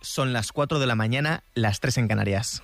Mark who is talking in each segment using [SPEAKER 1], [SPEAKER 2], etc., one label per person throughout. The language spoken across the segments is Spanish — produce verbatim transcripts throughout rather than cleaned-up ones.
[SPEAKER 1] son las cuatro de la mañana, las tres en Canarias.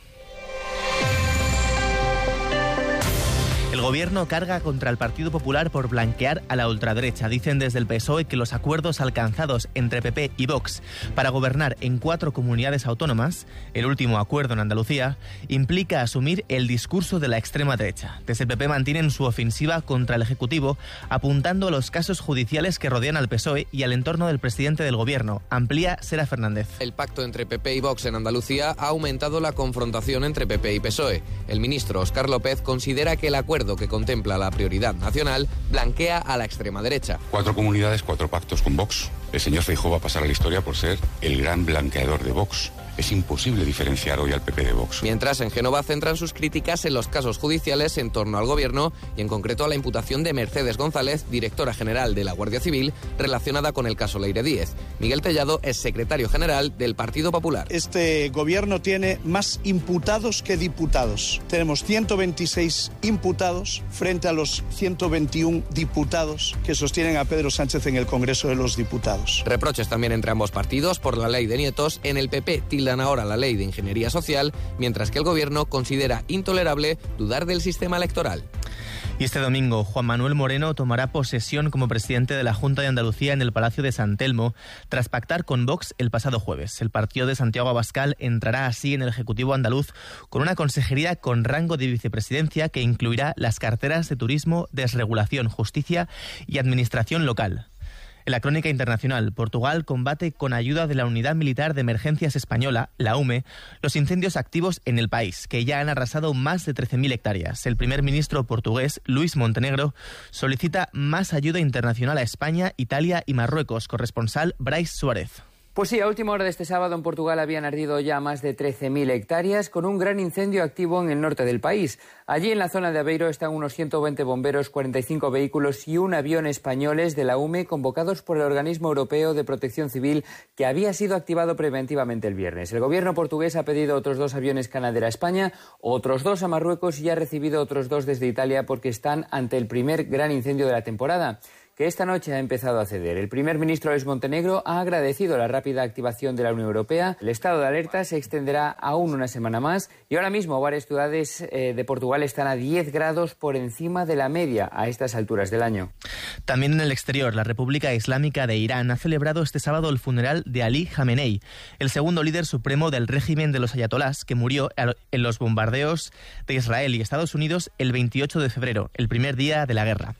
[SPEAKER 1] El Gobierno carga contra el Partido Popular por blanquear a la ultraderecha. Dicen desde el P S O E que los acuerdos alcanzados entre P P y Vox para gobernar en cuatro comunidades autónomas, el último acuerdo en Andalucía, implica asumir el discurso de la extrema derecha. Desde el P P mantienen su ofensiva contra el Ejecutivo, apuntando a los casos judiciales que rodean al P S O E y al entorno del presidente del Gobierno. Amplía Sera Fernández.
[SPEAKER 2] El pacto entre P P y Vox en Andalucía ha aumentado la confrontación entre P P y P S O E. El ministro Óscar López considera que el acuerdo que contempla la prioridad nacional blanquea a la extrema derecha.
[SPEAKER 3] Cuatro comunidades, cuatro pactos con Vox. El señor Feijóo va a pasar a la historia por ser el gran blanqueador de Vox. Es imposible diferenciar hoy al P P de Vox.
[SPEAKER 2] Mientras, en Génova centran sus críticas en los casos judiciales en torno al Gobierno y en concreto a la imputación de Mercedes González, directora general de la Guardia Civil, relacionada con el caso Leire Díez. Miguel Tellado es secretario general del Partido Popular.
[SPEAKER 4] Este Gobierno tiene más imputados que diputados. Tenemos ciento veintiséis imputados frente a los ciento veintiuno diputados que sostienen a Pedro Sánchez en el Congreso de los Diputados.
[SPEAKER 2] Reproches también entre ambos partidos por la ley de nietos. En el P P tildan ahora la ley de ingeniería social, mientras que el Gobierno considera intolerable dudar del sistema electoral.
[SPEAKER 1] Y este domingo, Juan Manuel Moreno tomará posesión como presidente de la Junta de Andalucía en el Palacio de San Telmo, tras pactar con Vox el pasado jueves. El partido de Santiago Abascal entrará así en el Ejecutivo andaluz con una consejería con rango de vicepresidencia que incluirá las carteras de Turismo, Desregulación, Justicia y Administración Local. En la crónica internacional, Portugal combate con ayuda de la Unidad Militar de Emergencias Española, la U M E, los incendios activos en el país, que ya han arrasado más de trece mil hectáreas. El primer ministro portugués, Luis Montenegro, solicita más ayuda internacional a España, Italia y Marruecos. Corresponsal Brais Suárez.
[SPEAKER 5] Pues sí, a última hora de este sábado en Portugal habían ardido ya más de trece mil hectáreas con un gran incendio activo en el norte del país. Allí en la zona de Aveiro están unos ciento veinte bomberos, cuarenta y cinco vehículos y un avión españoles de la U M E convocados por el Organismo Europeo de Protección Civil que había sido activado preventivamente el viernes. El gobierno portugués ha pedido otros dos aviones Canadair a España, otros dos a Marruecos y ha recibido otros dos desde Italia porque están ante el primer gran incendio de la temporada, que esta noche ha empezado a ceder. El primer ministro Luis Montenegro ha agradecido la rápida activación de la Unión Europea. El estado de alerta se extenderá aún una semana más y ahora mismo varias ciudades eh, de Portugal están a diez grados por encima de la media a estas alturas del año.
[SPEAKER 1] También en el exterior, la República Islámica de Irán ha celebrado este sábado el funeral de Ali Jamenei, el segundo líder supremo del régimen de los ayatolás, que murió en los bombardeos de Israel y Estados Unidos el veintiocho de febrero, el primer día de la guerra.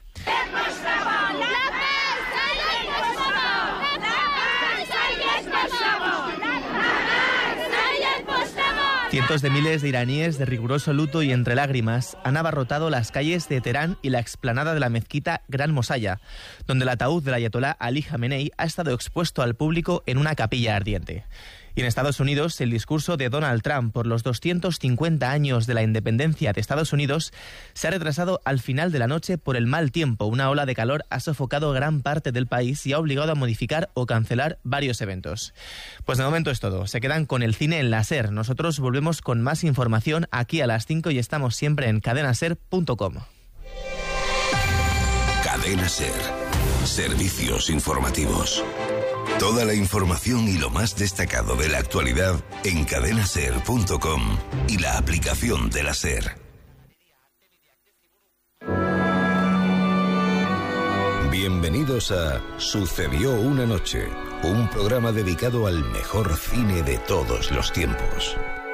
[SPEAKER 1] Cientos de miles de iraníes de riguroso luto y entre lágrimas han abarrotado las calles de Teherán y la explanada de la mezquita Gran Mosalla, donde el ataúd del ayatolá Ali Jamenei ha estado expuesto al público en una capilla ardiente. Y en Estados Unidos, el discurso de Donald Trump por los doscientos cincuenta años de la independencia de Estados Unidos se ha retrasado al final de la noche por el mal tiempo. Una ola de calor ha sofocado gran parte del país y ha obligado a modificar o cancelar varios eventos. Pues de momento es todo. Se quedan con el cine en la SER. Nosotros volvemos con más información aquí a las cinco y estamos siempre en cadena ser punto com.
[SPEAKER 6] Cadena SER. Servicios informativos. Toda la información y lo más destacado de la actualidad en cadena ser punto com y la aplicación de la SER. Bienvenidos a Sucedió una noche, un programa dedicado al mejor cine de todos los tiempos.